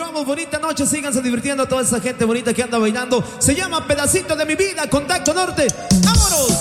continuamos, bonita noche, síganse divirtiendo a toda esa gente bonita que anda bailando. Se llama Pedacito de mi vida, Contacto Norte. ¡Vámonos!